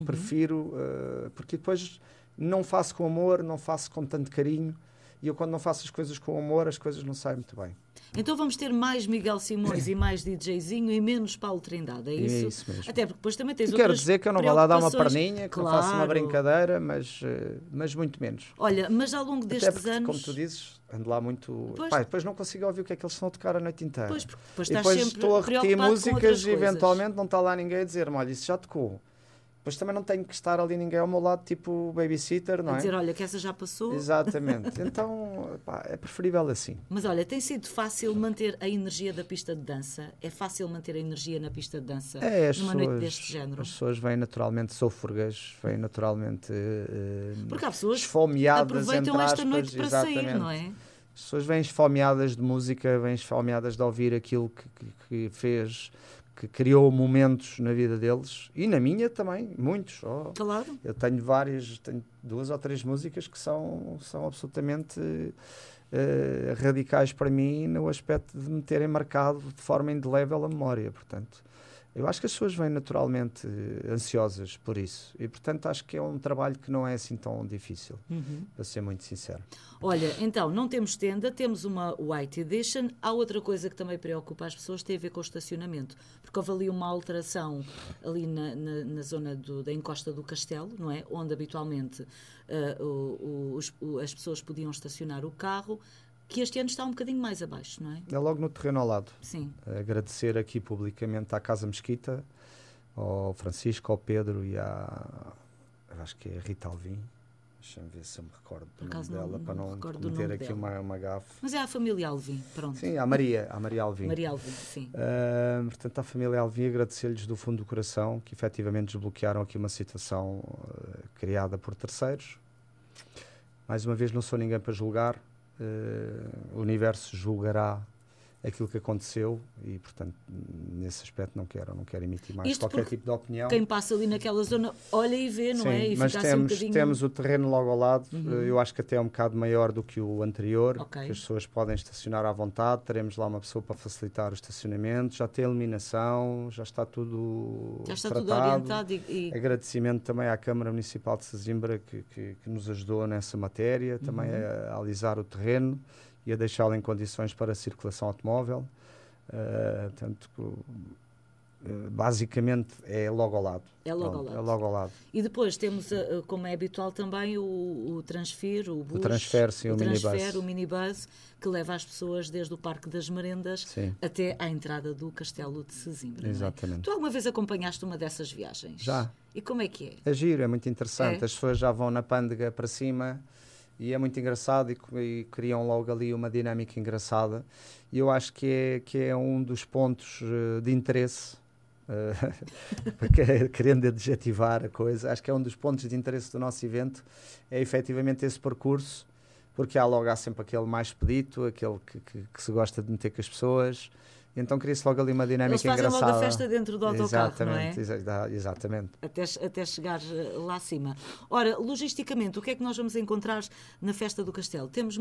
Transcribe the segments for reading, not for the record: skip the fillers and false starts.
Prefiro, porque depois não faço com amor, não faço com tanto carinho, e eu quando não faço as coisas com amor, as coisas não saem muito bem. Então vamos ter mais Miguel Simões e mais DJzinho e menos Paulo Trindade, é isso? É isso mesmo. Até porque depois também tens Não outras quero dizer que eu não vou lá dar uma preocupações. perninha, que não Claro. faço uma brincadeira, mas muito menos. Olha, mas ao longo Até destes porque, anos... como tu dizes, ando lá muito... Pois. Pá, depois não consigo ouvir o que é que eles estão a tocar a noite inteira. Pois, porque depois E estás depois sempre estou a repetir preocupado com outras músicas e coisas. eventualmente não está lá ninguém a dizer-me, olha, isso já tocou. Depois também não tenho que estar ali ninguém ao meu lado, tipo babysitter, não A é? dizer, olha, que essa já passou. Exatamente. Então, pá, é preferível assim. Mas olha, tem sido fácil manter a energia da pista de dança? É fácil manter a energia na pista de dança numa noite deste género? As pessoas vêm naturalmente sôfregas, vêm naturalmente Porque há pessoas esfomeadas, aproveitam entre esta aspas, noite para sair, não é? As pessoas vêm esfomeadas de música, vêm esfomeadas de ouvir aquilo que fez, que criou momentos na vida deles e na minha também, muitos. Claro. Eu tenho tenho 2 ou 3 músicas que são absolutamente radicais para mim no aspecto de me terem marcado de forma indelével a memória, portanto. Eu acho que as pessoas vêm naturalmente ansiosas por isso e, portanto, acho que é um trabalho que não é assim tão difícil, para ser muito sincero. Olha, então, não temos tenda, temos uma White Edition. Há outra coisa que também preocupa as pessoas, tem a ver com o estacionamento, porque houve ali uma alteração ali na zona da encosta do castelo, não é? Onde habitualmente as pessoas podiam estacionar o carro, que este ano está um bocadinho mais abaixo, não é? É logo no terreno ao lado. Sim. Agradecer aqui publicamente à Casa Mesquita, ao Francisco, ao Pedro e eu acho que é a Rita Alvim. Deixa-me ver se eu me recordo do nome dela, para não cometer aqui uma gafe. Mas é a família Alvim, pronto. Sim, a Maria Alvim. Maria Alvim, sim. Portanto, à família Alvim, agradecer-lhes do fundo do coração, que efetivamente desbloquearam aqui uma situação criada por terceiros. Mais uma vez, não sou ninguém para julgar. O universo julgará aquilo que aconteceu e, portanto, nesse aspecto não quero emitir mais qualquer tipo de opinião. Quem passa ali naquela zona olha e vê, não é? E mas temos o terreno logo ao lado. Eu acho que até é um bocado maior do que o anterior, que as pessoas podem estacionar à vontade. Teremos lá uma pessoa para facilitar o estacionamento, já tem iluminação, já está tudo tudo orientado Agradecimento também à Câmara Municipal de Sesimbra que nos ajudou nessa matéria, também a alisar o terreno e a deixá-lo em condições para a circulação automóvel. Portanto, basicamente é logo ao lado. É logo ao lado. E depois temos, como é habitual também, o transfer, o bus, o minibus, que leva as pessoas desde o Parque das Merendas até à entrada do Castelo de Sesimbra. Exatamente. Tu alguma vez acompanhaste uma dessas viagens? Já. E como é que é? É giro, é muito interessante. As pessoas já vão na pândega para cima e é muito engraçado e criam logo ali uma dinâmica engraçada. E eu acho que é um dos pontos de interesse, querendo adjetivar a coisa, acho que é um dos pontos de interesse do nosso evento, é efetivamente esse percurso, porque há sempre aquele mais expedito, aquele que se gosta de meter com as pessoas. Então cria-se logo ali uma dinâmica engraçada. Eles fazem logo a festa dentro do autocarro, não é? Exatamente. Até chegar lá acima. Ora, logisticamente, o que é que nós vamos encontrar na festa do Castelo? Temos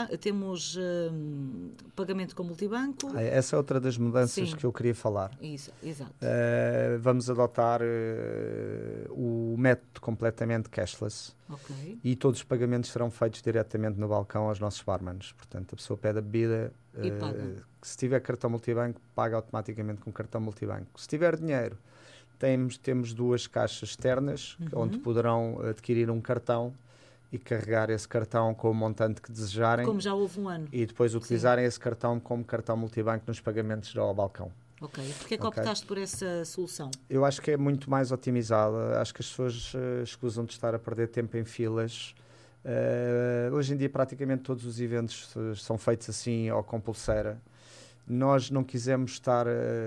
pagamento com multibanco. Essa é outra das mudanças que eu queria falar. Isso, exato. Vamos adotar o método completamente cashless. Okay. E todos os pagamentos serão feitos diretamente no balcão aos nossos barmanos. Portanto, a pessoa pede a bebida e paga. Se tiver cartão multibanco, paga automaticamente com cartão multibanco. Se tiver dinheiro, temos 2 caixas externas onde poderão adquirir um cartão e carregar esse cartão com o montante que desejarem. Como já houve um ano. E depois utilizarem esse cartão como cartão multibanco nos pagamentos ao balcão. Ok. Porquê que optaste por essa solução? Eu acho que é muito mais otimizada. Acho que as pessoas escusam de estar a perder tempo em filas. Hoje em dia praticamente todos os eventos são feitos assim ou com pulseira. Nós não quisemos estar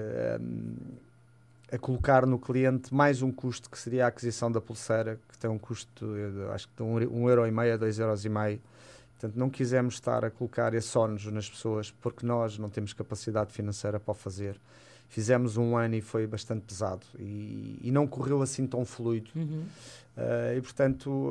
a colocar no cliente mais um custo que seria a aquisição da pulseira, que tem um custo, acho que de €1,50 a €2,50. Portanto, não quisemos estar a colocar esse ónus nas pessoas, porque nós não temos capacidade financeira para o fazer. Fizemos um ano e foi bastante pesado e não correu assim tão fluido. E portanto,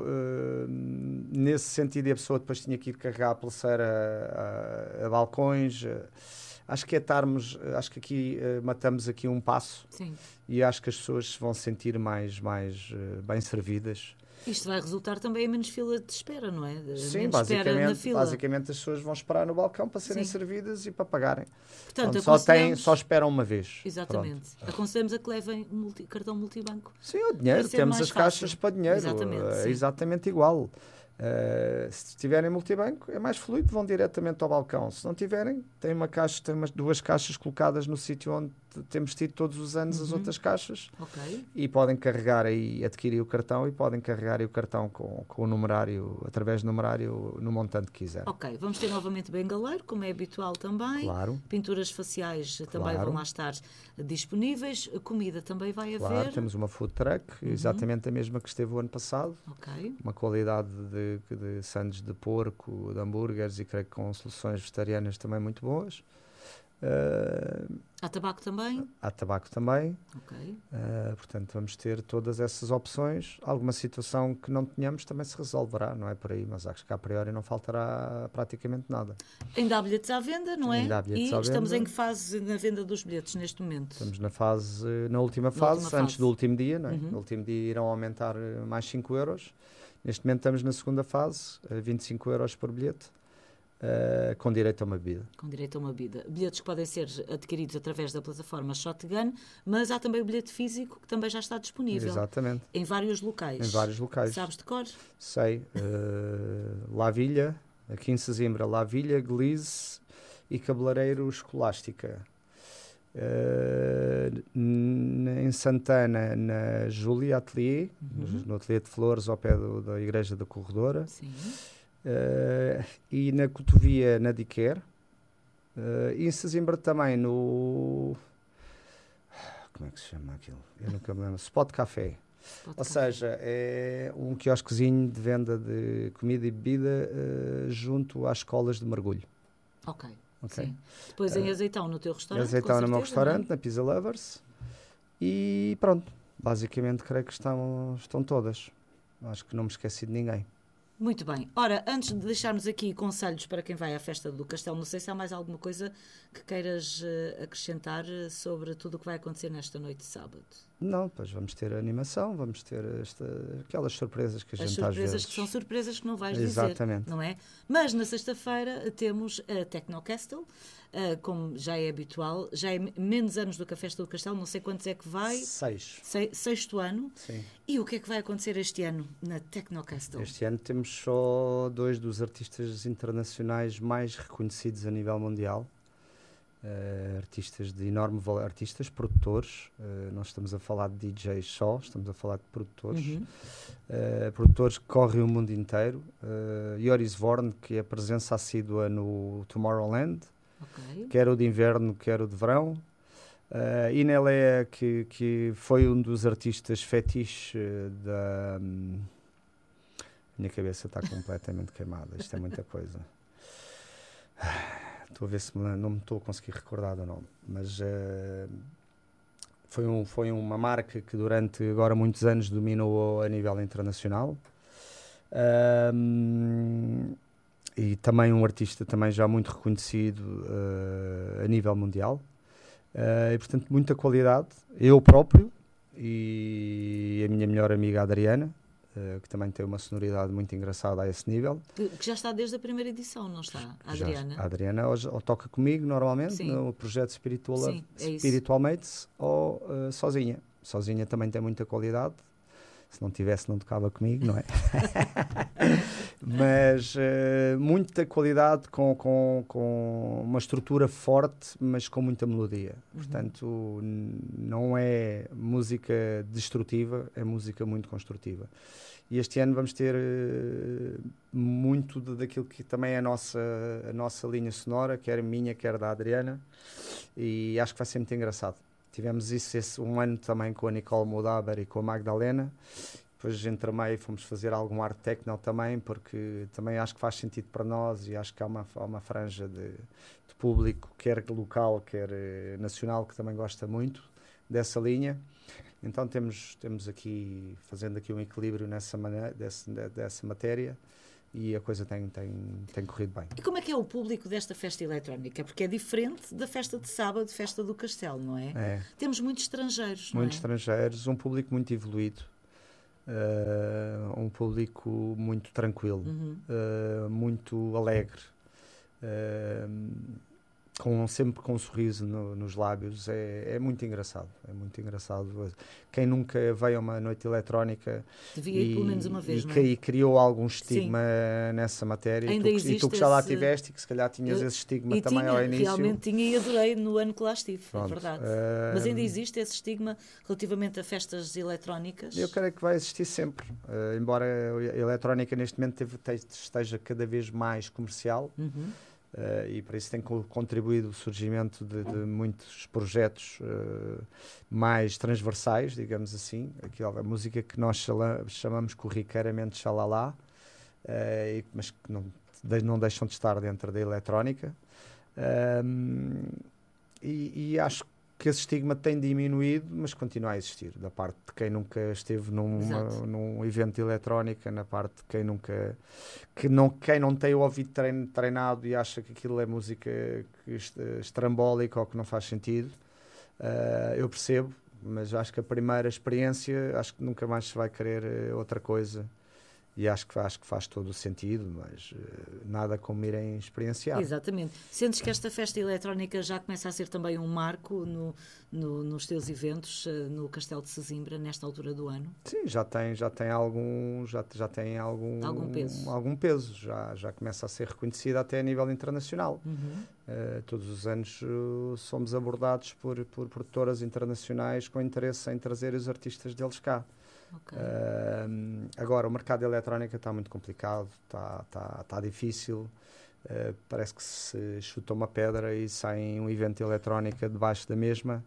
nesse sentido, a pessoa depois tinha que ir carregar a pulseira a balcões. acho que acho que aqui matamos aqui um passo. Sim. E acho que as pessoas se vão sentir mais bem servidas. Isto vai resultar também em menos fila de espera, não é? Sim, menos espera na fila. basicamente as pessoas vão esperar no balcão para serem servidas e para pagarem. Portanto, só esperam uma vez. Exatamente. Pronto. Aconselhamos a que levem cartão multibanco. Sim, o dinheiro. Temos as caixas para dinheiro. Exatamente, exatamente igual. Se tiverem multibanco, é mais fluido, vão diretamente ao balcão. Se não tiverem, tem duas caixas colocadas no sítio onde temos tido todos os anos as outras caixas. Okay. E podem carregar aí, adquirir o cartão e podem carregar aí o cartão com o numerário, através do numerário, no montante que quiser. Ok, vamos ter novamente bengaleiro, como é habitual também. Claro. Pinturas faciais também vão lá estar disponíveis. Comida também vai haver. Claro, temos uma food truck, exatamente a mesma que esteve o ano passado. Ok. Uma qualidade de sandes de porco, de hambúrgueres e creio que com soluções vegetarianas também muito boas. Há tabaco também? Há tabaco também. Ok. Portanto, vamos ter todas essas opções. Alguma situação que não tenhamos também se resolverá, não é por aí, mas acho que a priori não faltará praticamente nada. Ainda há bilhetes à venda, não é? Ainda há bilhetes à venda. Estamos em que fase na venda dos bilhetes neste momento? Estamos na última fase, antes do último dia, não é? No último dia irão aumentar mais 5 euros. Neste momento estamos na segunda fase, 25 euros por bilhete. Com direito a uma bebida. Com direito a uma bebida. Bilhetes que podem ser adquiridos através da plataforma Shotgun, mas há também o bilhete físico que também já está disponível. Exatamente. Em vários locais. Em vários locais. Sabes de cor? Sei. Lavilha, aqui em Sesimbra, Lavilha, Glize e Cabeleireiro Escolástica. Em Santana, na Júlia Atelier, no Atelier de Flores, ao pé da Igreja da Corredora. Sim. E na Cotovia, na Diquer. E em Sesimbra também, no... Como é que se chama aquilo? Eu nunca me lembro. Spot Café. Seja, é um quiosquezinho de venda de comida e bebida junto às escolas de mergulho. Ok. Sim. Depois em Azeitão, no teu restaurante? Azeitão no meu restaurante, na Pizza Lovers. E pronto, basicamente creio que estão todas. Acho que não me esqueci de ninguém. Muito bem. Ora, antes de deixarmos aqui conselhos para quem vai à festa do Castelo, não sei se há mais alguma coisa que queiras acrescentar sobre tudo o que vai acontecer nesta noite de sábado. Não, pois vamos ter animação, vamos ter aquelas surpresas que a gente às vezes... As surpresas que são surpresas que não vais Exatamente. dizer, não é? Mas na sexta-feira temos a Tecnocastle, como já é habitual, já é menos anos do que a Festa do Castelo, não sei quantos é que vai. 6. Sexto ano. Sim. E o que é que vai acontecer este ano na Tecnocastle? Este ano temos só 2 dos artistas internacionais mais reconhecidos a nível mundial. Artistas de enorme valor, artistas, produtores, não estamos a falar de DJs só, estamos a falar de produtores, produtores que correm o mundo inteiro. Joris Vorn, que é a presença assídua no Tomorrowland, quer o de inverno, quer o de verão. Inelea, que foi um dos artistas fetiche da... Minha cabeça está completamente queimada, isto é muita coisa. Estou a ver se não me estou a conseguir recordar do nome, mas foi uma marca que durante agora muitos anos dominou a nível internacional. E também um artista também já muito reconhecido a nível mundial. E portanto muita qualidade. Eu próprio e a minha melhor amiga Adriana, que também tem uma sonoridade muito engraçada a esse nível. Que já está desde a primeira edição, não está? A Adriana? A Adriana ou toca comigo normalmente, Sim. No projeto Sim, Spiritual Mates, ou sozinha. Sozinha também tem muita qualidade. Se não tivesse, não tocava comigo, não é? Mas muita qualidade, com uma estrutura forte, mas com muita melodia. Portanto, não é música destrutiva, é música muito construtiva. E este ano vamos ter muito daquilo que também é a nossa linha sonora, quer minha, quer da Adriana, e acho que vai ser muito engraçado. Tivemos um ano também com a Nicole Modaber e com a Magdalena. Depois, entre meio, fomos fazer algum art techno também, porque também acho que faz sentido para nós e acho que há uma franja de público, quer local, quer nacional, que também gosta muito dessa linha. Então temos aqui, fazendo aqui um equilíbrio dessa matéria, e a coisa tem corrido bem. E como é que é o público desta festa eletrónica? Porque é diferente da festa de sábado, festa do Castelo, não é? Temos muitos estrangeiros, não é? Muitos estrangeiros, um público muito evoluído, um público muito tranquilo, muito alegre, sempre com um sorriso nos lábios. É muito engraçado, é muito engraçado. Quem nunca veio a uma noite eletrónica devia ir pelo menos uma vez, e criou algum estigma nessa matéria, e tu que já lá tiveste e que se calhar tinhas esse estigma também ao início. Realmente tinha e adorei no ano que lá estive. Pronto, é verdade. Mas ainda existe esse estigma relativamente a festas eletrónicas? Eu creio que vai existir sempre, embora a eletrónica neste momento esteja cada vez mais comercial. E para isso tem contribuído o surgimento de muitos projetos mais transversais, digamos assim. A música que nós chamamos corriqueiramente xalala, mas que não deixam de estar dentro da eletrónica. E acho que esse estigma tem diminuído, mas continua a existir, da parte de quem nunca esteve num evento de eletrónica, na parte de quem não tem o ouvido treinado e acha que aquilo é música estrambólica ou que não faz sentido. Eu percebo, mas acho que a primeira experiência, acho que nunca mais se vai querer outra coisa. E acho que faz todo o sentido, mas nada como irem experienciar. Exatamente. Sentes que esta festa eletrónica já começa a ser também um marco nos teus eventos no Castelo de Sesimbra, nesta altura do ano? Sim, já tem algum peso. Já começa a ser reconhecida até a nível internacional. Todos os anos somos abordados por produtoras internacionais com interesse em trazer os artistas deles cá. Okay. Agora o mercado de eletrónica está muito complicado, está difícil, parece que se chuta uma pedra e sai um evento de eletrónica debaixo da mesma,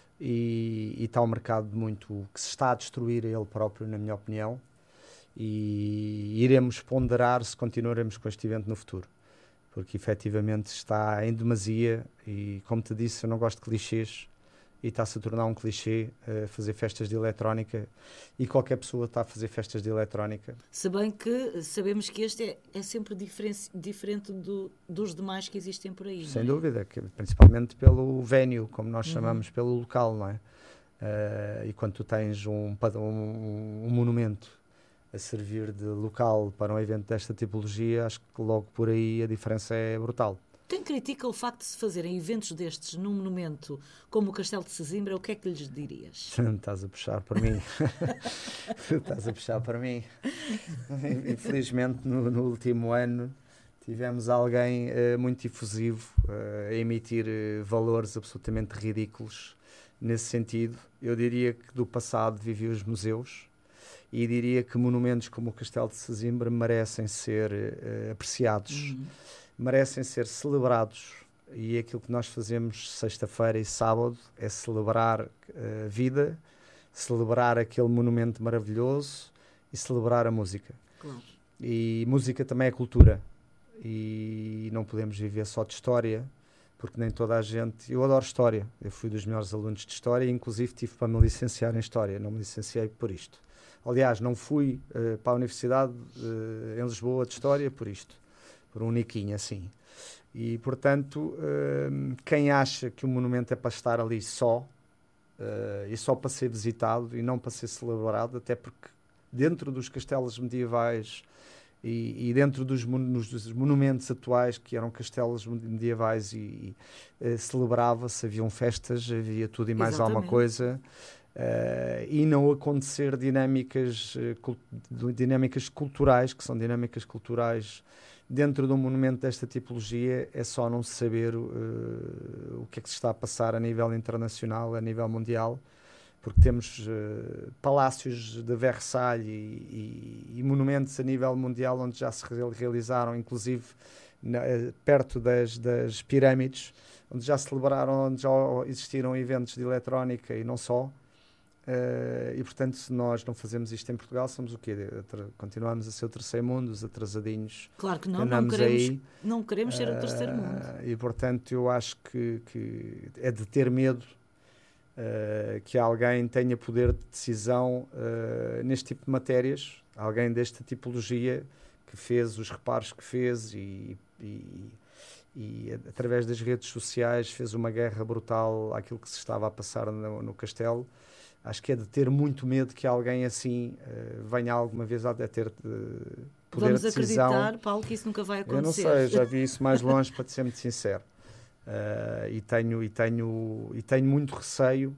e está um mercado que se está a destruir ele próprio, na minha opinião, e iremos ponderar se continuaremos com este evento no futuro, porque efetivamente está em demasia, e como te disse, eu não gosto de clichês. E está-se a tornar um clichê fazer festas de eletrónica, e qualquer pessoa está a fazer festas de eletrónica. Se bem que sabemos que este é sempre diferente dos demais que existem por aí. Sem dúvida, principalmente pelo venue, como nós chamamos, pelo local, não é? E quando tu tens um monumento a servir de local para um evento desta tipologia, acho que logo por aí a diferença é brutal. Quem critica o facto de se fazerem eventos destes num monumento como o Castelo de Sesimbra, o que é que lhes dirias? Estás a puxar para mim. Estás a puxar para mim. Infelizmente, no último ano, tivemos alguém muito efusivo a emitir valores absolutamente ridículos nesse sentido. Eu diria que do passado viviam os museus, e diria que monumentos como o Castelo de Sesimbra merecem ser apreciados. Merecem ser celebrados, e aquilo que nós fazemos sexta-feira e sábado é celebrar a vida, celebrar aquele monumento maravilhoso e celebrar a música. Claro. E música também é cultura, e não podemos viver só de história, porque nem toda a gente... Eu adoro história, eu fui dos melhores alunos de história, e inclusive tive para me licenciar em história, não me licenciei por isto. Aliás, não fui para a Universidade em Lisboa de História por isto. Por um niquinho assim. E, portanto, quem acha que o monumento é para estar ali só, e só para ser visitado e não para ser celebrado, até porque dentro dos castelos medievais e dentro dos monumentos atuais, que eram castelos medievais, celebrava-se, haviam festas, havia tudo e mais alguma coisa, e não acontecer dinâmicas culturais, que são dinâmicas culturais dentro de um monumento desta tipologia, é só não saber o que é que se está a passar a nível internacional, a nível mundial, porque temos palácios de Versalhes e monumentos a nível mundial onde já se realizaram, inclusive perto das pirâmides, onde já celebraram, onde já existiram eventos de eletrónica e não só. E portanto, se nós não fazemos isto em Portugal, somos o quê? Continuamos a ser o terceiro mundo, os atrasadinhos. Claro que não, não queremos ser o terceiro mundo. E portanto, eu acho que é de ter medo que alguém tenha poder de decisão neste tipo de matérias, alguém desta tipologia, que fez, os reparos que fez e através das redes sociais fez uma guerra brutal àquilo que se estava a passar no castelo. Acho que é de ter muito medo que alguém assim venha alguma vez a ter poder Vamos de decisão. acreditar, Paulo, que isso nunca vai acontecer. Eu não sei, já vi isso mais longe, para te ser muito sincero. E tenho muito receio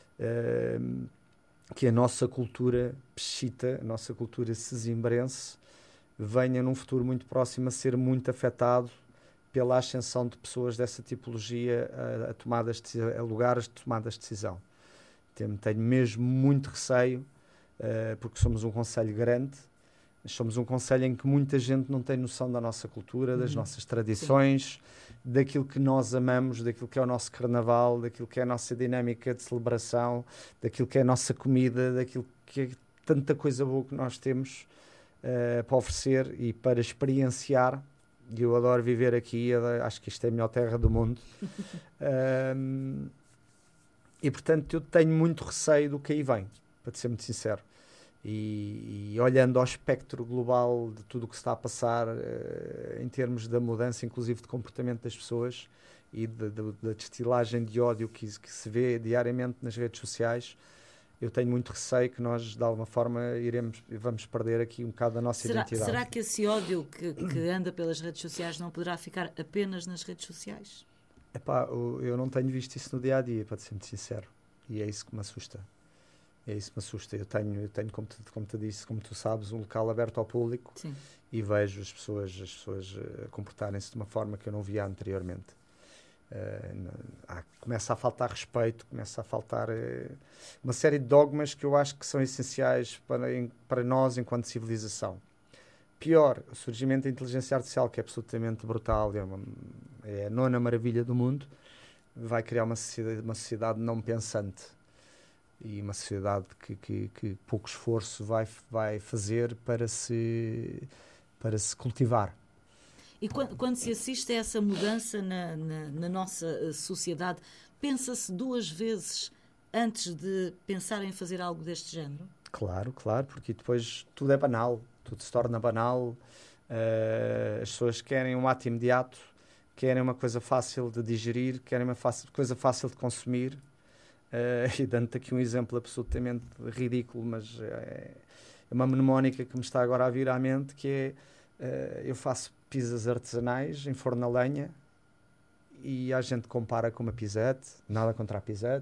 que a nossa cultura peshita, a nossa cultura sesimbrense, venha num futuro muito próximo a ser muito afetado pela ascensão de pessoas dessa tipologia a lugares de tomadas de decisão. Tenho mesmo muito receio, porque somos um concelho grande, somos um concelho em que muita gente não tem noção da nossa cultura, das nossas tradições, daquilo que nós amamos, daquilo que é o nosso carnaval, daquilo que é a nossa dinâmica de celebração, daquilo que é a nossa comida, daquilo que é tanta coisa boa que nós temos para oferecer e para experienciar. E eu adoro viver aqui, acho que isto é a melhor terra do mundo. E, portanto, eu tenho muito receio do que aí vem, para te ser muito sincero. E olhando ao espectro global de tudo o que se está a passar, em termos da mudança, inclusive de comportamento das pessoas e da destilagem de ódio que se vê diariamente nas redes sociais, eu tenho muito receio que nós, de alguma forma, vamos perder aqui um bocado da nossa identidade. Será que esse ódio que anda pelas redes sociais não poderá ficar apenas nas redes sociais? Epá, eu não tenho visto isso no dia-a-dia, para ser muito sincero. E é isso que me assusta. Eu tenho como te disse, como tu sabes, um local aberto ao público. Sim. E vejo as pessoas comportarem-se de uma forma que eu não via anteriormente. Começa a faltar respeito, começa a faltar uma série de dogmas que eu acho que são essenciais para nós enquanto civilização. Pior, o surgimento da inteligência artificial, que é absolutamente brutal, é a nona maravilha do mundo, vai criar uma sociedade não pensante e uma sociedade que pouco esforço vai fazer para se cultivar. E quando se assiste a essa mudança na nossa sociedade, pensa-se duas vezes antes de pensar em fazer algo deste género? Claro, porque depois tudo é banal, tudo se torna banal, as pessoas querem um ato imediato, querem uma coisa fácil de digerir, querem uma coisa fácil de consumir, e dando-te aqui um exemplo absolutamente ridículo, mas é uma mnemónica que me está agora a vir à mente, que é, eu faço pizzas artesanais em forno a lenha e a gente compara com uma pizzette, nada contra a pizzette,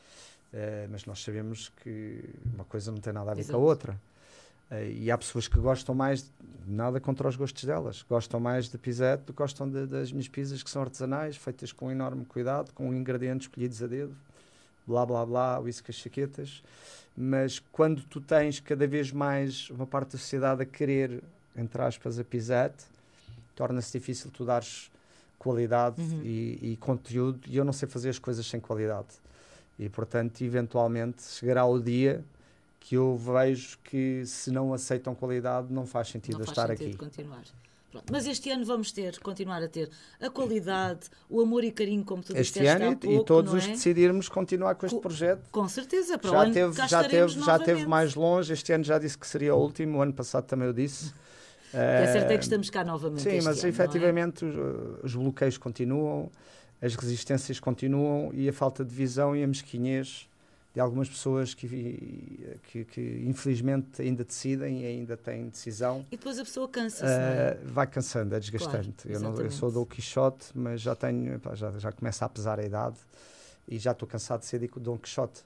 mas nós sabemos que uma coisa não tem nada a ver com a outra. E há pessoas que gostam mais, nada contra os gostos delas, gostam mais de pizzette do que gostam das minhas pizzas, que são artesanais, feitas com enorme cuidado, com ingredientes escolhidos a dedo, blá blá blá, whiskas, chaquetas. Mas quando tu tens cada vez mais uma parte da sociedade a querer, entre aspas, a pizzette, torna-se difícil tu dares qualidade e conteúdo, e eu não sei fazer as coisas sem qualidade. E, portanto, eventualmente chegará o dia que eu vejo que, se não aceitam qualidade, não faz sentido eu estar aqui. Continuar. Pronto. Mas este ano vamos continuar a ter a qualidade, o amor e carinho, como tu disseste há pouco, e todos os decidirmos continuar com este projeto. Com certeza, para o ano já teve mais longe, este ano já disse que seria o último, o ano passado também eu disse. É certo é que estamos cá novamente. Sim, mas ano, efetivamente os bloqueios continuam, as resistências continuam e a falta de visão e a mesquinhez de algumas pessoas que infelizmente ainda decidem e ainda têm decisão. E depois a pessoa cansa-se, não é? Vai cansando, é desgastante. Claro, eu sou do Quixote, mas já começa a pesar a idade e já estou cansado de ser Dom Quixote.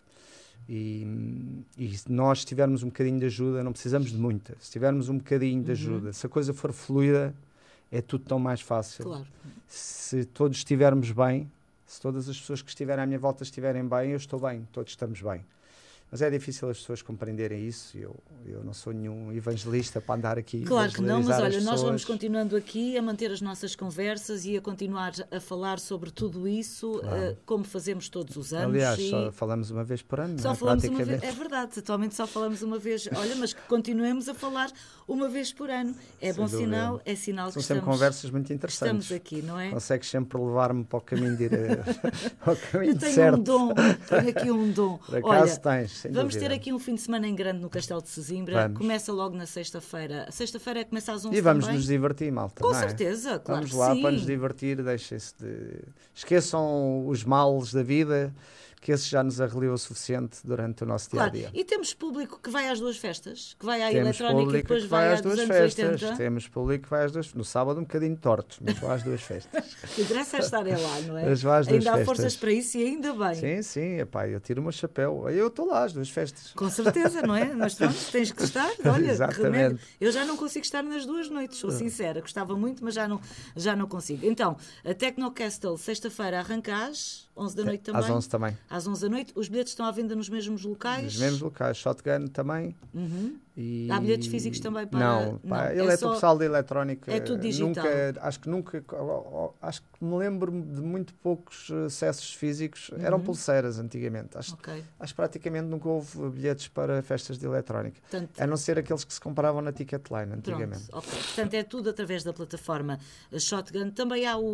E se nós tivermos um bocadinho de ajuda, não precisamos de muita, se tivermos um bocadinho de ajuda, se a coisa for fluida, é tudo tão mais fácil. Claro. Se todos estivermos bem, se todas as pessoas que estiverem à minha volta estiverem bem, eu estou bem, todos estamos bem. Mas é difícil as pessoas compreenderem isso. Eu não sou nenhum evangelista para andar aqui. Claro que não, mas olha, nós vamos continuando aqui a manter as nossas conversas e a continuar a falar sobre tudo isso, claro, como fazemos todos os anos. Aliás, só falamos uma vez por ano. Só falamos uma vez, é verdade, atualmente só falamos uma vez. Olha, mas que continuemos a falar uma vez por ano. É bom sinal, é sinal que são sempre conversas muito interessantes. Estamos aqui, não é? Consegues sempre levar-me para o caminho de ir ao caminho eu tenho certo. Um dom, tenho aqui um dom. Por acaso tens. sem Vamos dúvida. ter aqui um fim de semana em grande no Castelo de Sesimbra. Vamos. Começa logo na sexta-feira. Sexta-feira começa às 11 E vamos também. nos divertir, malta. Com não é? certeza, claro Vamos que lá sim. para nos divertir, deixem-se de... Esqueçam os males da vida, que esse já nos arreliou o suficiente durante o nosso Claro. dia-a-dia. E temos público que vai às duas festas, que vai à Temos eletrónica e público depois que vai vai à às duas 280. festas. Temos público que vai às duas... No sábado um bocadinho tortos, mas vai às duas festas. O que interessa é estar lá, não é? Mas vai às duas Ainda há festas. forças para isso e ainda bem. Sim, sim, epá, eu tiro o meu chapéu. Eu estou lá às duas festas. Com certeza, não é? Mas pronto, tens que estar. Olha, que Exatamente. remédio. Eu já não consigo estar nas duas noites, sou sincera. Gostava muito, mas já não consigo. Então, a Tecnocastle, sexta-feira, arranca às 11 da noite também. Às 11 também. Às 11 da noite. Os bilhetes estão à venda nos mesmos locais? Nos mesmos locais. Shotgun também. Uhum. E... Há bilhetes físicos também para... Não, pá, é ele é só- o pessoal da eletrónica. é tudo digital. Acho que me lembro de muito poucos acessos físicos. Eram pulseiras antigamente. Acho Ok. que praticamente nunca houve bilhetes para festas de eletrónica. Portanto, A não ser aqueles que se compravam na Ticketline pronto. antigamente. Ok. Portanto, é tudo através da plataforma Shotgun. Também há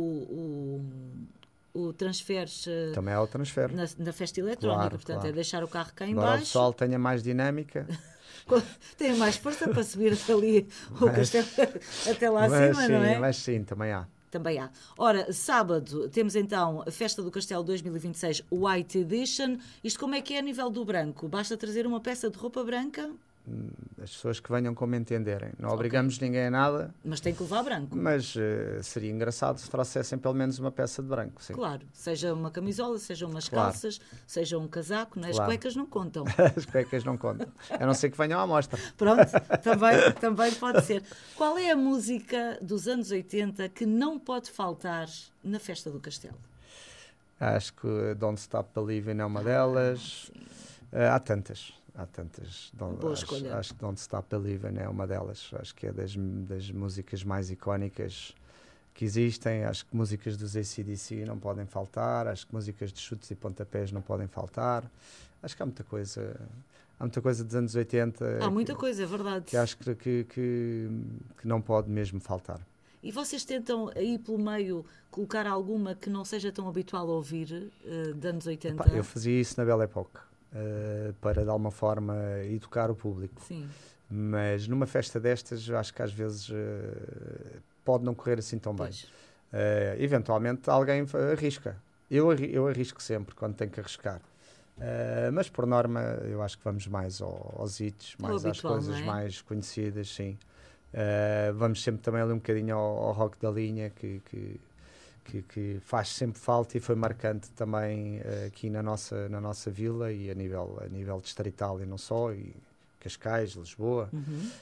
o transferes Também há o transfer. na festa eletrónica. Claro, Portanto, claro. é deixar o carro cá em Embora o baixo. pessoal tenha mais dinâmica. Tem mais força para subir ali o Mas- castelo até lá mas, acima, sim, não é? mas sim, também há. Também há. Ora, sábado temos então a Festa do Castelo 2026 White Edition. Isto como é que é a nível do branco? Basta trazer uma peça de roupa branca, As pessoas que venham como entenderem. Não obrigamos ninguém a nada, mas tem que levar branco. mas seria engraçado se trouxessem pelo menos uma peça de branco. Sim. Claro, seja uma camisola, seja umas Claro. calças, seja um casaco, né? As Claro. cuecas não contam. As cuecas não contam. A não ser que venham à mostra. Pronto, também pode ser. Qual é a música dos anos 80 que não pode faltar na Festa do Castelo? Acho que Don't Stop Believing é uma delas. Há tantas. Boa escolha. Acho que Don't Stop Believing é uma delas. Acho que é das músicas mais icónicas que existem. Acho que músicas dos AC/DC não podem faltar. Acho que músicas de chutes e pontapés não podem faltar. Acho que há muita coisa. Há muita coisa dos anos 80. Há muita coisa, é verdade. Que acho que não pode mesmo faltar. E vocês tentam aí pelo meio colocar alguma que não seja tão habitual a ouvir de anos 80? Pá, eu fazia isso na Belle Époque. Para de alguma forma educar o público, Sim, mas numa festa destas eu acho que às vezes pode não correr assim tão bem. pois. Eventualmente alguém arrisca. Eu arrisco sempre quando tenho que arriscar, mas por norma eu acho que vamos mais aos hits, mais às habitual, coisas não é? mais conhecidas, sim. Vamos sempre também ali um bocadinho ao rock da linha que faz sempre falta e foi marcante também aqui na nossa vila e a nível distrital e não só, e Cascais, Lisboa. Uhum.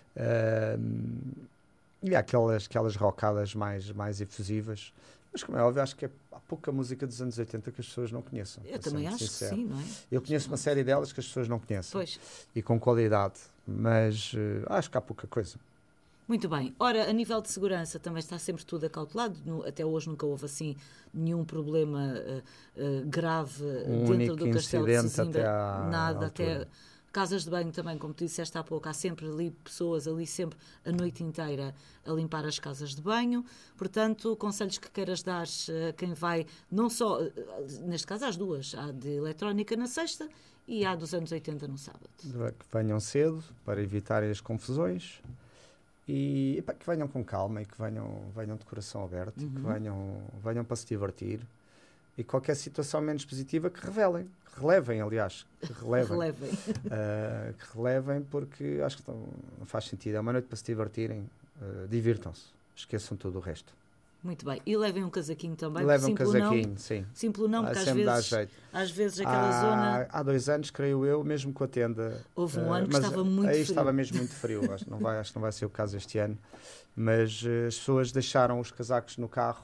E há aquelas rockadas mais efusivas. Mas como é óbvio, acho que há pouca música dos anos 80 que as pessoas não conheçam. Eu para também ser acho sincero. que sim, não é? Eu conheço uma série delas que as pessoas não conhecem. Pois. E com qualidade. Mas acho que há pouca coisa. Muito bem. Ora, a nível de segurança também está sempre tudo acautelado. Até hoje nunca houve assim nenhum problema grave dentro único do Castelo de incidente Sesimbra. até à Nada, altura. até casas de banho também, como tu disseste há pouco, há sempre ali pessoas ali sempre a noite inteira a limpar as casas de banho. Portanto, conselhos que queiras dar a quem vai, não só, neste caso às duas, há de eletrónica na sexta e há dos anos 80 no sábado. Que venham cedo para evitarem as confusões e epá, que venham com calma e que venham de coração aberto, e que venham para se divertir, e qualquer situação menos positiva que relevem, aliás, que relevem. Que relevem, porque acho que não faz sentido, é uma noite para se divertirem, divirtam-se, esqueçam tudo o resto. Muito bem. E levem um casaquinho também. Levem um simples casaquinho, não, sim. Simples não, porque Sempre dá jeito. às vezes aquela zona... Há 2 anos, creio eu, mesmo com a tenda. Houve um ano que mas estava muito aí frio. estava mesmo muito frio. Acho que não vai ser o caso este ano. Mas as pessoas deixaram os casacos no carro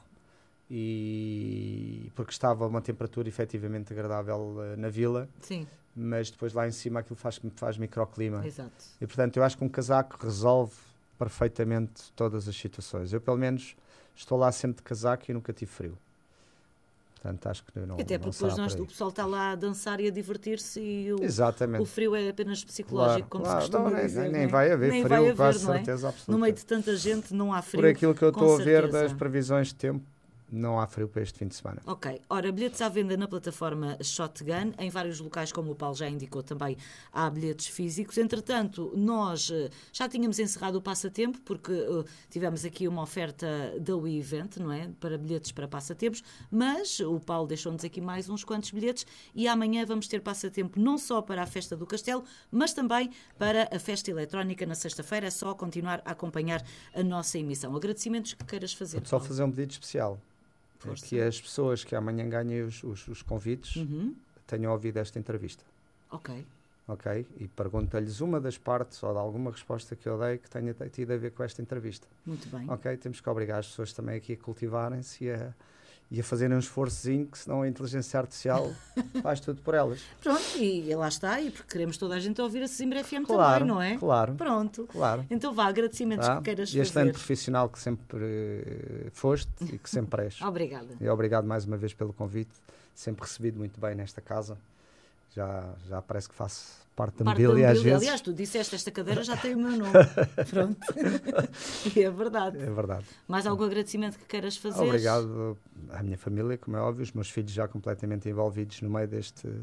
porque estava uma temperatura efetivamente agradável na vila. Sim, Mas depois lá em cima aquilo faz microclima. exato. E portanto eu acho que um casaco resolve perfeitamente todas as situações. Eu pelo menos estou lá sempre de casaco e nunca tive frio. Portanto, acho que não. Até não porque será depois por aí. o pessoal está lá a dançar e a divertir-se e o Exatamente. frio é apenas psicológico, como se costuma Não, dizer. nem não é? vai haver Nem frio, vai quase haver, não é? certeza absoluta. No meio de tanta gente não há frio. Por aquilo que eu com estou a ver certeza. das previsões de tempo, Não há frio para este fim de semana. Ok. Ora, bilhetes à venda na plataforma Shotgun, em vários locais, como o Paulo já indicou, também há bilhetes físicos. Entretanto, nós já tínhamos encerrado o passatempo, porque tivemos aqui uma oferta da WeEvent, não é? Para bilhetes para passatempos, mas o Paulo deixou-nos aqui mais uns quantos bilhetes e amanhã vamos ter passatempo não só para a Festa do Castelo, mas também para a Festa Eletrónica na sexta-feira. É só continuar a acompanhar a nossa emissão. Agradecimentos que queiras fazer, Vou só Paulo. fazer um pedido especial. Força. Que as pessoas que amanhã ganhem os convites tenham ouvido esta entrevista. Ok. Ok? E pergunta-lhes uma das partes ou de alguma resposta que eu dei que tenha tido a ver com esta entrevista. Muito bem. Ok? Temos que obrigar as pessoas também aqui a cultivarem-se e a fazerem um esforçozinho, que senão a inteligência artificial faz tudo por elas. Pronto, e lá está, e porque queremos toda a gente ouvir a Sesimbra FM Claro, também, não é? claro. Pronto. Claro. Então vá, agradecimentos Tá? que queiras E este fazer. ano profissional que sempre foste e que sempre és. Obrigada. E obrigado mais uma vez pelo convite. Sempre recebido muito bem nesta casa. Já parece que faço parte da mobília às vezes. Aliás, tu disseste, esta cadeira já tem o meu nome. Pronto. E é verdade. É verdade. Mais algum agradecimento que queiras fazer? Obrigado à minha família, como é óbvio, os meus filhos já completamente envolvidos no meio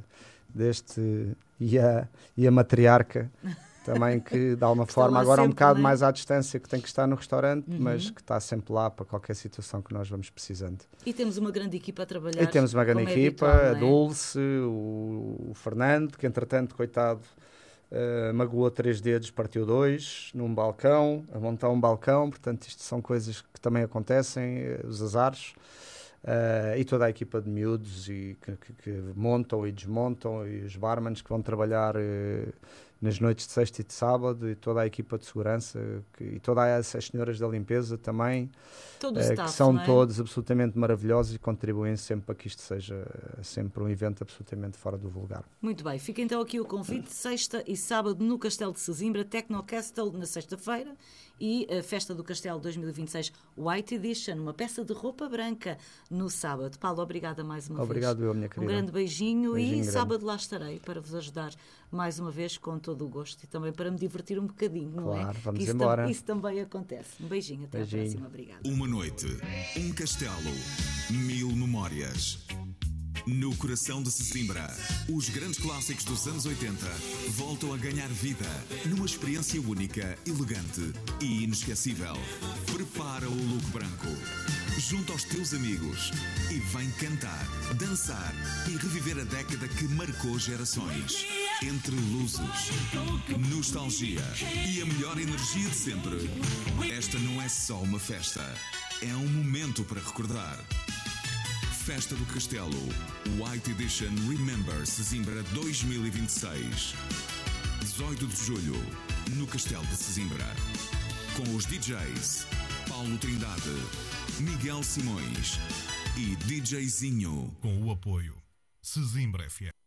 deste e a matriarca também, que de alguma forma agora um bocado mais à distância, que tem que estar no restaurante, mas que está sempre lá para qualquer situação que nós vamos precisando. E temos uma grande equipa a trabalhar. E temos uma grande equipa, habitual, a Dulce, o Fernando, que entretanto, coitado, magoou 3 dedos, partiu 2 num balcão, a montar um balcão. Portanto, isto são coisas que também acontecem, os azares. E toda a equipa de miúdos e que montam e desmontam, e os barmans que vão trabalhar nas noites de sexta e de sábado, e toda a equipa de segurança e todas as senhoras da limpeza também, todo o staff, que são não é? todos absolutamente maravilhosos e contribuem sempre para que isto seja sempre um evento absolutamente fora do vulgar. Muito bem, fica então aqui o convite, sexta e sábado no Castelo de Sesimbra, Tecnocastle na sexta-feira, e a Festa do Castelo 2026 White Edition, uma peça de roupa branca no sábado. Paulo, obrigada mais uma vez. Obrigado eu, minha querida. Um grande beijinho e grande. sábado lá estarei para vos ajudar mais uma vez com todo o gosto e também para me divertir um bocadinho, não é? Claro, vamos Que isso embora. Isso também acontece. Um beijinho, até à próxima. Obrigada. Uma noite, um castelo, 1000 memórias. No coração de Sesimbra, os grandes clássicos dos anos 80 voltam a ganhar vida numa experiência única, elegante e inesquecível. Prepara o look branco, junto aos teus amigos, e vem cantar, dançar e reviver a década que marcou gerações. Entre luzes, nostalgia e a melhor energia de sempre, esta não é só uma festa, é um momento para recordar. Festa do Castelo White Edition Remember Sesimbra 2026, 18 de julho, no Castelo de Sesimbra, com os DJs Paulo Trindade, Miguel Simões e DJ Zinho, com o apoio Sesimbra FM.